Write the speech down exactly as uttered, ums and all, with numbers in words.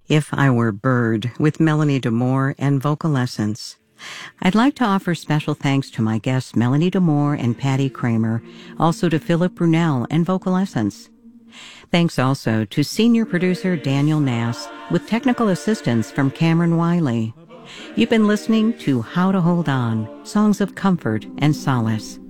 If I Were Bird with Melanie DeMore and Vocal Essence. I'd like to offer special thanks to my guests Melanie DeMore and Patty Kramer, also to Philip Brunel and Vocal Essence. Thanks also to senior producer Daniel Nass with technical assistance from Cameron Wiley. You've been listening to How to Hold On, Songs of Comfort and Solace.